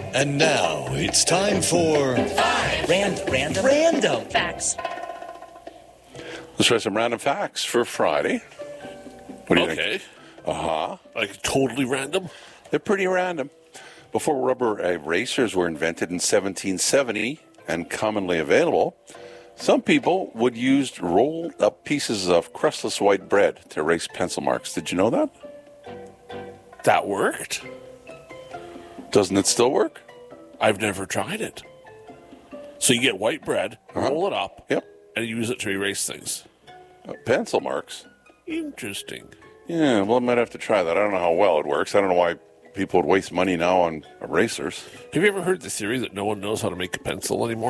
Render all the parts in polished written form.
And now it's time for Random facts. Let's try some random facts for Friday. What do you think? Okay. Like totally random? They're pretty random. Before rubber erasers were invented in 1770 and commonly available, some people would use rolled up pieces of crustless white bread to erase pencil marks. Did you know that? That worked? Doesn't it still work? I've never tried it. So you get white bread, roll it up, Yep. and use it to erase things. Pencil marks. Interesting. Yeah, well, I might have to try that. I don't know how well it works. I don't know why people would waste money now on erasers. Have you ever heard the theory that no one knows how to make a pencil anymore?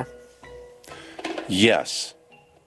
Yes.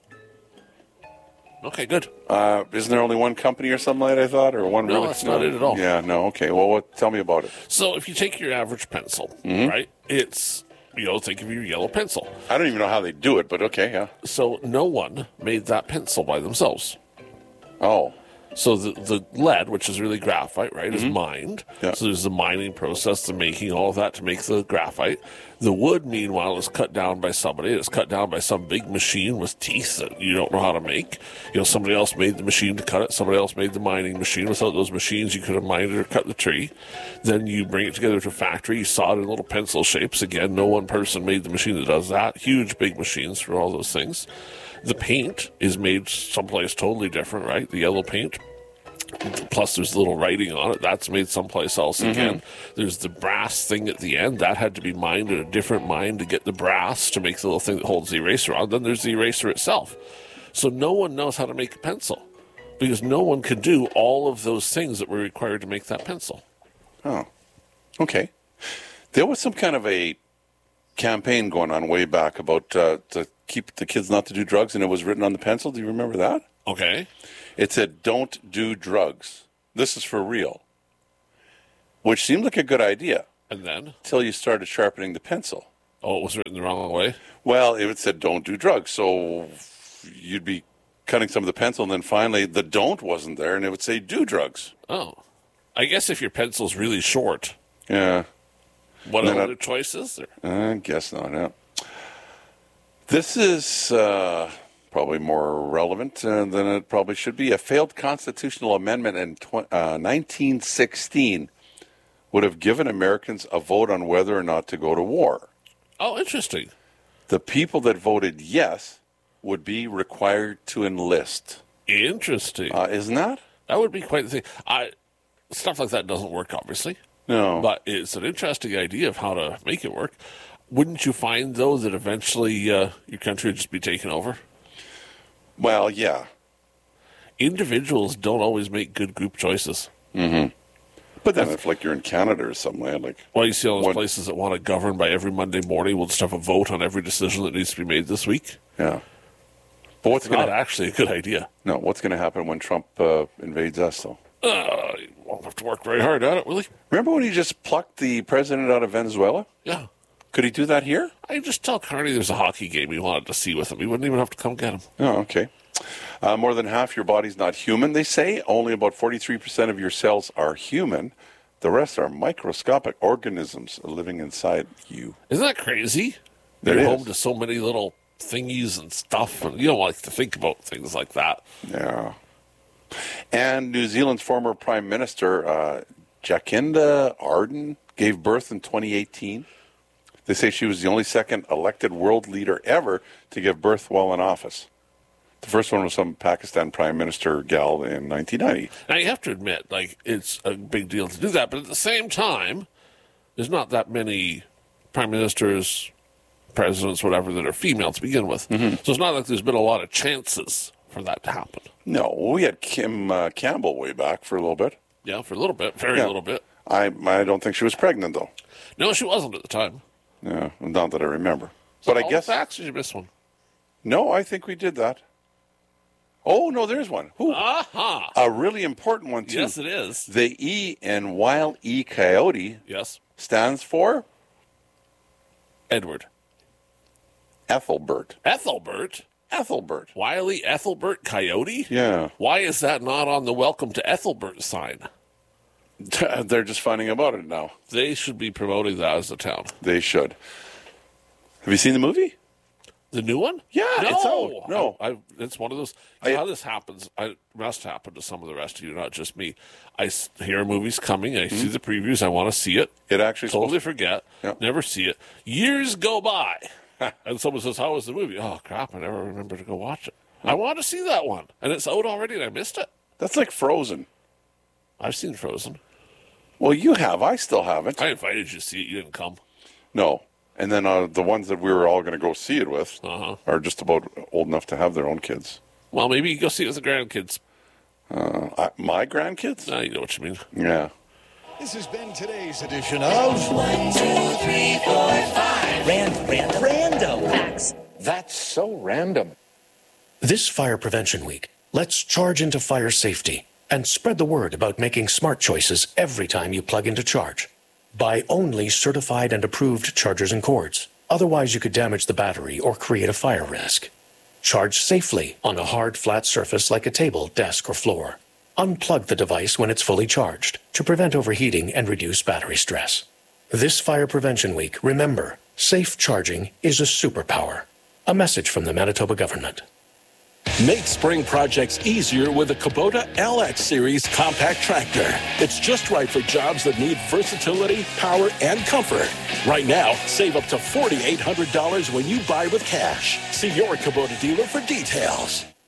Okay, good. Isn't there only one company or something like that, I thought? Or one? No, really? that's not it at all. Yeah, no, okay. Well, tell me about it. So if you take your average pencil, right, it's, think of your yellow pencil. I don't even know how they do it, but okay, yeah. So no one made that pencil by themselves. Oh. So the lead, which is really graphite, right, is mined. Yeah. So there's the mining process, the making, all of that to make the graphite. The wood, meanwhile, is cut down by somebody. It's cut down by some big machine with teeth that you don't know how to make. Somebody else made the machine to cut it. Somebody else made the mining machine. Without those machines, you could have mined it or cut the tree. Then you bring it together to a factory. You saw it in little pencil shapes. Again, no one person made the machine that does that. Huge, big machines for all those things. The paint is made someplace totally different, right? The yellow paint. Plus, there's little writing on it. That's made someplace else again. There's the brass thing at the end. That had to be mined at a different mine to get the brass to make the little thing that holds the eraser on. Then there's the eraser itself. So no one knows how to make a pencil because no one could do all of those things that were required to make that pencil. Oh. Okay. There was some kind of a campaign going on way back about to keep the kids not to do drugs, and it was written on the pencil. Do you remember that? Okay. It said, "Don't do drugs. This is for real." Which seemed like a good idea And then? until you started sharpening the pencil. Oh, it was written the wrong way? Well, it said, "Don't do drugs." So you'd be cutting some of the pencil, and then finally the "don't" wasn't there, and it would say, "Do drugs." Oh. I guess if your pencil's really short, Yeah. what Then other choice is there? I guess not, yeah. This is probably more relevant than it probably should be. A failed constitutional amendment in 1916 would have given Americans a vote on whether or not to go to war. Oh, interesting. The people that voted yes would be required to enlist. Interesting. Isn't that? That would be quite the thing. Stuff like that doesn't work, obviously. No. But it's an interesting idea of how to make it work. Wouldn't you find, though, that eventually your country would just be taken over? Well, yeah. Individuals don't always make good group choices. But then if, like, you're in Canada or somewhere, like... Well, you see all those What- places that want to govern by every Monday morning. We'll just have a vote on every decision that needs to be made this week. Yeah. But what's It's going not to... actually a good idea. No, what's going to happen when Trump invades us, though? You won't have to work very hard at it, will you? Remember when he just plucked the president out of Venezuela? Yeah. Could he do that here? I just tell Carney there's a hockey game he wanted to see with him. He wouldn't even have to come get him. Oh, okay. More than half your body's not human, they say. Only about 43% of your cells are human. The rest are microscopic organisms living inside you. Isn't that crazy? It You're is. home to so many little thingies and stuff, and you don't like to think about things like that. Yeah. And New Zealand's former Prime Minister, Jacinda Ardern, gave birth in 2018. They say she was the only second elected world leader ever to give birth while in office. The first one was some Pakistan Prime Minister gal in 1990. Now, you have to admit, it's a big deal to do that, but at the same time, there's not that many prime ministers, presidents, whatever, that are female to begin with. So it's not like there's been a lot of chances for that to happen. No, we had Kim Campbell way back for a little bit. Yeah, for a little bit, very Yeah. little bit. I don't think she was pregnant, though. No, she wasn't at the time. Yeah, not that I remember. But I All guess... the facts, or did you miss one? No, I think we did that. Oh, no, there's one. Ooh, Aha! a really important one, too. Yes, it is. The E in Wile E. Coyote Yes. stands for Edward. Ethelbert. Ethelbert? Ethelbert. Wiley Ethelbert Coyote? Yeah. Why is that not on the Welcome to Ethelbert sign? They're just finding about it now. They should be promoting that as the town. They should. Have you seen the movie? The new one? Yeah, no. it's out. No. It's one of those. How this happens, it must happen to some of the rest of you, not just me. I hear a movie's coming, I see the previews, I want to see it. It actually totally forget, Yep. never see it. Years go by, and someone says, "How was the movie?" Oh crap! I never remember to go watch it. I want to see that one, and it's out already, and I missed it. That's like Frozen. I've seen Frozen. Well, you have. I still haven't. I invited you to see it. You didn't come. No. And then the ones that we were all going to go see it with are just about old enough to have their own kids. Well, maybe you go see it with the grandkids. My grandkids? You know what you mean. Yeah. This has been today's edition of 1, 2, 3, 4, 5. Random facts. That's so random. This Fire Prevention Week, let's charge into fire safety and spread the word about making smart choices every time you plug into charge. Buy only certified and approved chargers and cords. Otherwise, you could damage the battery or create a fire risk. Charge safely on a hard, flat surface like a table, desk, or floor. Unplug the device when it's fully charged to prevent overheating and reduce battery stress. This Fire Prevention Week, remember, safe charging is a superpower. A message from the Manitoba government. Make spring projects easier with a Kubota LX Series compact tractor. It's just right for jobs that need versatility, power, and comfort. Right now, save up to $4,800 when you buy with cash. See your Kubota dealer for details.